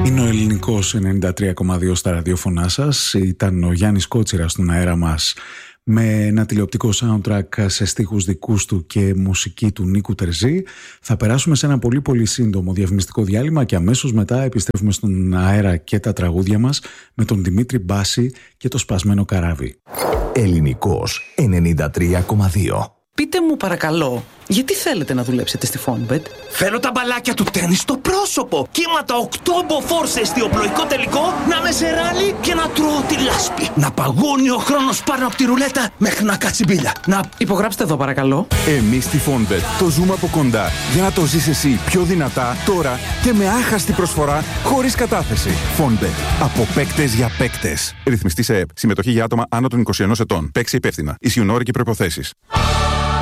Είναι ο ελληνικός 93,2 στα ραδιόφωνά σας. Ήταν ο Γιάννης Κότσιρας στον αέρα μας με ένα τηλεοπτικό soundtrack σε στίχους δικούς του και μουσική του Νίκου Τερζή. Θα περάσουμε σε ένα πολύ σύντομο διαφημιστικό διάλειμμα και αμέσως μετά επιστρέφουμε στον αέρα και τα τραγούδια μας με τον Δημήτρη Μπάση και το σπασμένο καράβι. Ελληνικός 93,2. Πείτε μου παρακαλώ, γιατί θέλετε να δουλέψετε στη Fonbet? Θέλω τα μπαλάκια του τέννις στο πρόσωπο. Κύματα 8 μποφόρ σε εστιοπλοϊκό τελικό, να με σε ράλι και να τρώω τη λάσπη. Να παγώνει ο χρόνος πάνω από τη ρουλέτα μέχρι να κάτσει μπίλια. Να υπογράψτε εδώ παρακαλώ. Εμείς στη Fonbet το ζούμε από κοντά για να το ζεις εσύ πιο δυνατά τώρα και με άχαστη προσφορά χωρίς κατάθεση. Fonbet. Από παίκτες για παίκτες. Ρυθμιστή σε ΕΕΠ. Συμμετοχή για άτομα άνω των 21 ετών. Παίξει υπεύθυνα. Ισιουν όροι και προϋποθέσεις.